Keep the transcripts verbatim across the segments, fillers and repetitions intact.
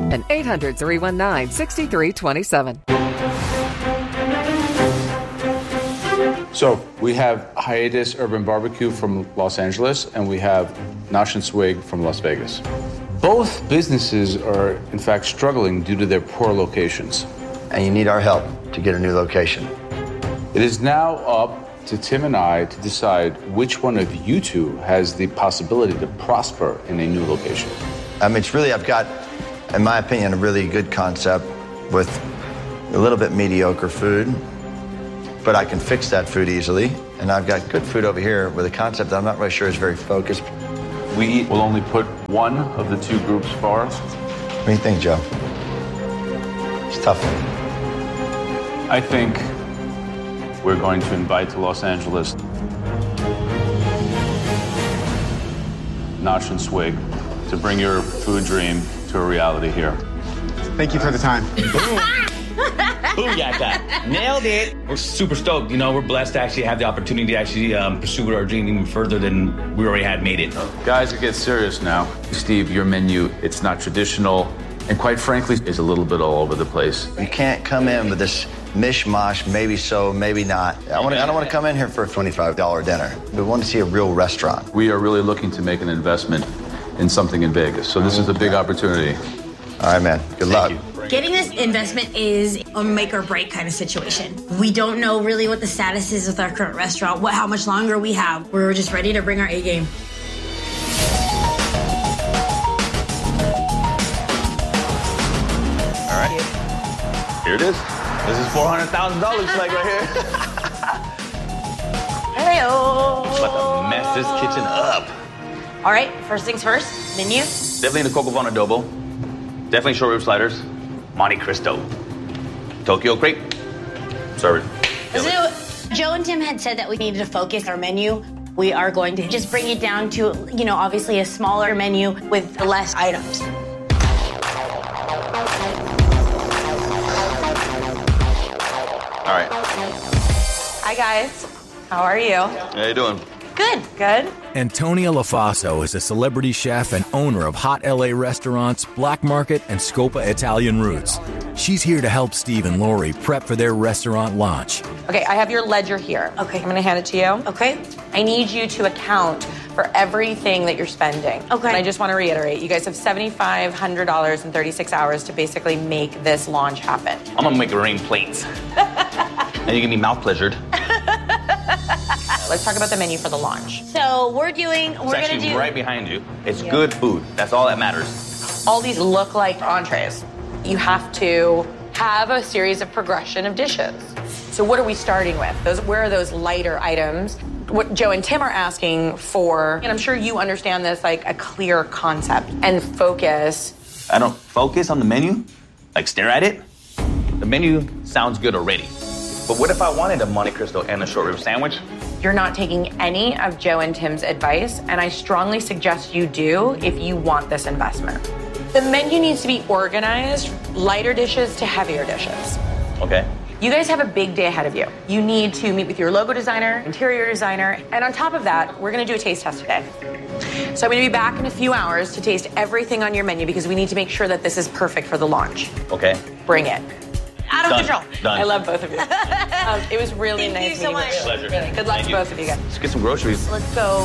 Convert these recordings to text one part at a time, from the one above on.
and eight hundred, three one nine, six three two seven. So we have Hiatus Urban Barbecue from Los Angeles, and we have Nosh and Swig from Las Vegas. Both businesses are, in fact, struggling due to their poor locations. And you need our help to get a new location. It is now up to Tim and I to decide which one of you two has the possibility to prosper in a new location. I mean, it's really, I've got, in my opinion, a really good concept with a little bit mediocre food, but I can fix that food easily. And I've got good food over here with a concept that I'm not really sure is very focused. We will only put one of the two groups forward. What do you think, Joe? It's tough. I think we're going to invite to Los Angeles Nosh and Swig to bring your food dream to a reality here. Thank you for the time. Booyaka. Nailed it. We're super stoked. You know, we're blessed to actually have the opportunity to actually um, pursue our dream even further than we already had made it. Guys, it gets serious now. Steve, your menu, it's not traditional, and quite frankly, it's a little bit all over the place. You can't come in with this mishmash, maybe so, maybe not. I, wanna, I don't want to come in here for a twenty-five dollar dinner. We want to see a real restaurant. We are really looking to make an investment in something in Vegas, so this is a big opportunity. All right, man. Good luck. Getting this investment is a make or break kind of situation. We don't know really what the status is with our current restaurant, what how much longer we have. We're just ready to bring our A game. All right. Here it is. This is four hundred thousand dollars like right here. Hey-o. About to mess this kitchen up. All right, first things first, menu. Definitely the Coco Von adobo. Definitely short rib sliders. Monte Cristo. Tokyo crepe. Serve it. So, Joe and Tim had said that we needed to focus our menu. We are going to just bring it down to, you know, obviously a smaller menu with less items. All right. Hi, guys. How are you? How you doing? Good. Good. Antonia LaFaso is a celebrity chef and owner of Hot L A restaurants, Black Market, and Scopa Italian Roots. She's here to help Steve and Lori prep for their restaurant launch. Okay, I have your ledger here. Okay. I'm going to hand it to you. Okay. I need you to account for everything that you're spending. Okay. And I just want to reiterate, you guys have seven thousand five hundred dollars in thirty-six hours to basically make this launch happen. I'm gonna make it rain plates. And you can be mouth pleasured. Let's talk about the menu for the launch. So we're doing, we're It's going to actually do... right behind you. It's Yeah. good food. That's all that matters. All these look like entrees. You have to have a series of progression of dishes. So what are we starting with? Those, where are those lighter items? What Joe and Tim are asking for, and I'm sure you understand this, like a clear concept and focus. I don't focus on the menu, like stare at it. The menu sounds good already. But what if I wanted a Monte Cristo and a short rib sandwich? You're not taking any of Joe and Tim's advice, and I strongly suggest you do if you want this investment. The menu needs to be organized, lighter dishes to heavier dishes. Okay. You guys have a big day ahead of you. You need to meet with your logo designer, interior designer, and on top of that, we're gonna do a taste test today. So I'm gonna be back in a few hours to taste everything on your menu because we need to make sure that this is perfect for the launch. Okay. Bring it. Out of Done. control. Done. I love both of you. um, it was really Thank nice you so meeting much. with you. Pleasure. Really. Good luck Thank to you. both of you guys. Let's get some groceries. Let's go.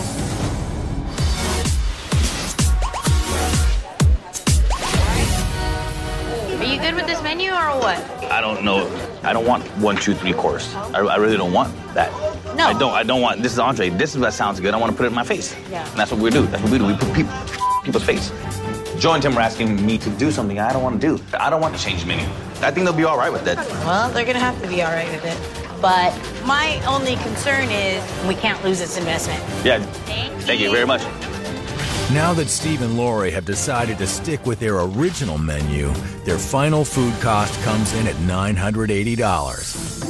Are you good with this menu or what? I don't know. I don't want one, two, three course. I, I really don't want that. No. I don't. I don't want. This is entree. This is what sounds good. I want to put it in my face. Yeah. And that's what we do. That's what we do. We put people, people's face. Joe and Tim are asking me to do something I don't want to do. I don't want to change the menu. I think they'll be all right with that. Well, they're going to have to be all right with it. But my only concern is we can't lose this investment. Yeah. Thank you. Thank you very much. Now that Steve and Lori have decided to stick with their original menu, their final food cost comes in at nine hundred eighty dollars.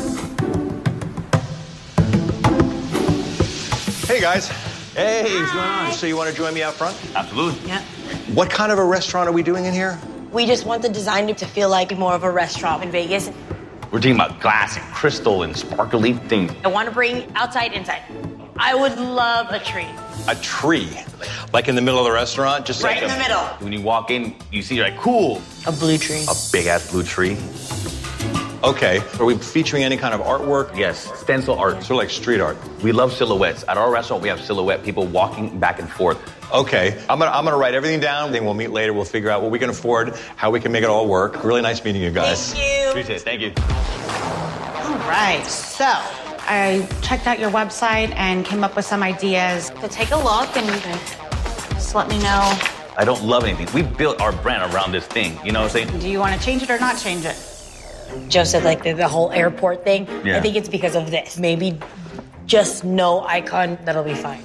Hey, guys. Hey, what's going on? So you want to join me out front? Absolutely. Yeah. What kind of a restaurant are we doing in here? We just want the design to feel like more of a restaurant in Vegas. We're talking about glass and crystal and sparkly things. I want to bring outside, inside. I would love a tree. A tree? Like in the middle of the restaurant? Just Right like in a, the middle. When you walk in, you see, you're like, cool. A blue tree. A big-ass blue tree. Okay. Are we featuring any kind of artwork? Yes, stencil art. Sort of like street art. We love silhouettes. At our restaurant, we have silhouette people walking back and forth. Okay. I'm gonna I'm gonna write everything down, then we'll meet later. We'll figure out what we can afford, how we can make it all work. Really nice meeting you guys. Thank you. Appreciate it. Thank you. All right, so I checked out your website and came up with some ideas. So take a look and just let me know. I don't love anything. We built our brand around this thing. You know what I'm saying? Do you want to change it or not change it? Joe said like the, the whole airport thing. Yeah. I think it's because of this. Maybe just no icon, that'll be fine.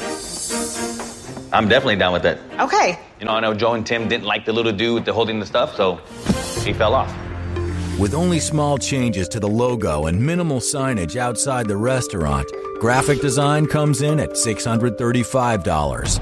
I'm definitely down with that. Okay. You know, I know Joe and Tim didn't like the little dude with the holding the stuff, so he fell off. With only small changes to the logo and minimal signage outside the restaurant, graphic design comes in at six hundred thirty-five dollars.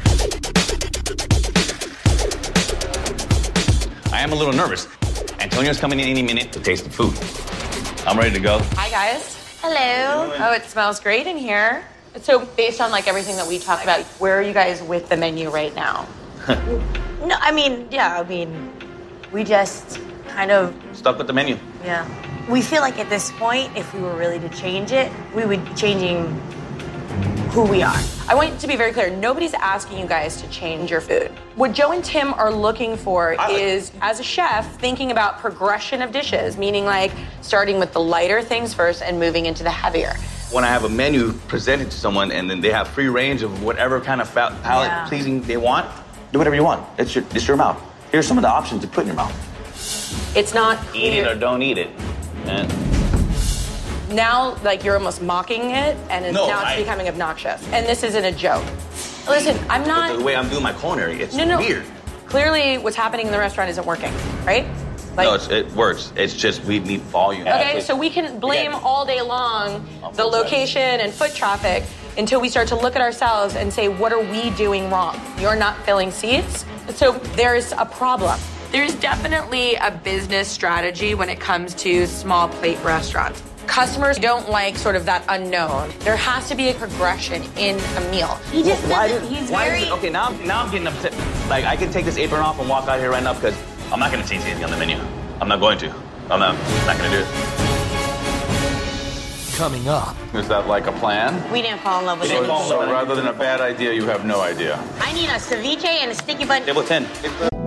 I am a little nervous. Antonio's coming in any minute to taste the food. I'm ready to go. Hi, guys. Hello. Oh, it smells great in here. So based on like everything that we talked about, where are you guys with the menu right now? No, I mean, yeah, I mean, we just kind of, Stuck with the menu. yeah. We feel like at this point, if we were really to change it, we would be changing who we are. I want it to be very clear. Nobody's asking you guys to change your food. What Joe and Tim are looking for I like- is, as a chef, thinking about progression of dishes, meaning like starting with the lighter things first and moving into the heavier. When I have a menu presented to someone and then they have free range of whatever kind of fa- palate Yeah. pleasing they want, do whatever you want. It's your, it's your mouth. Here's some of the options to put in your mouth. It's not Eat it or don't eat it. And now, like you're almost mocking it, and it's, No, now it's I- becoming obnoxious. And this isn't a joke. Listen, I'm not. the way I'm doing my culinary, it's no, no. weird. Clearly, what's happening in the restaurant isn't working, right? Like, no, it's, it works. It's just we need volume. okay, so we can blame all day long the location and foot traffic until we start to look at ourselves and say, what are we doing wrong? You're not filling seats. So there's a problem. There's definitely a business strategy when it comes to small plate restaurants. Customers don't like sort of that unknown. There has to be a progression in a meal. He just Why doesn't, did- he's why very... is it- okay, now, I'm- now I'm getting upset. Like, I can take this apron off and walk out here right now because I'm not going to change anything on the menu. I'm not going to. I'm not, not going to do it. Coming up. Is that like a plan? We didn't fall in love with didn't it. fall in So rather than a bad idea, you have no idea. I need a ceviche and a sticky bun. Table ten.